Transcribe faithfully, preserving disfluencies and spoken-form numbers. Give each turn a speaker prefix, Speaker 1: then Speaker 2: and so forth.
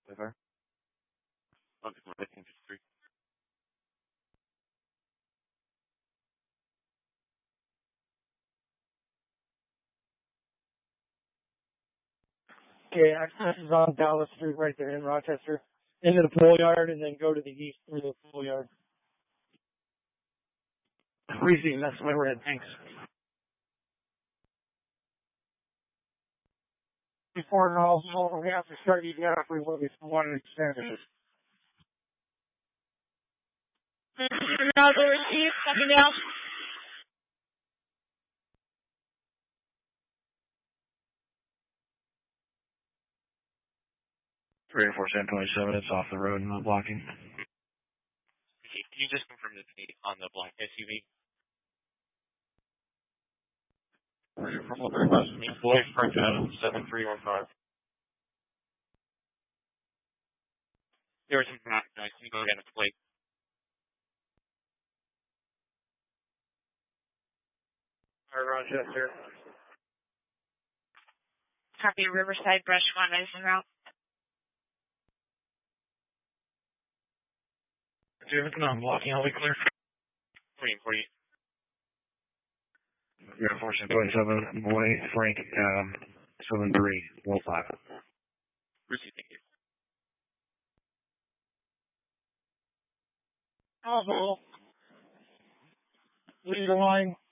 Speaker 1: Over. Okay, three.
Speaker 2: Okay, access is on Dallas Street right there in Rochester. Into the pool yard and then go to the east through the pool yard. Receiving, that's my red, thanks. Before it all, we have to start eating out if we want to extend it.
Speaker 3: Now the receive, something else.
Speaker 1: three oh four seven twenty-seven, it's off the road and not blocking.
Speaker 4: Okay, can you just confirm the date on the black S U V?
Speaker 1: Boy, Frank Adams, seven three one five.
Speaker 4: There was some back noise. Can you go again at the plate?
Speaker 2: All right, Rochester.
Speaker 3: Copy Riverside Brush One is en route.
Speaker 1: Two, no, I'm blocking, I'll be clear.
Speaker 4: forty, forty.
Speaker 1: three oh four seven twenty-seven, boy, Frank, um, seven three one five.
Speaker 4: Receive, thank you.
Speaker 2: Also, lead the line.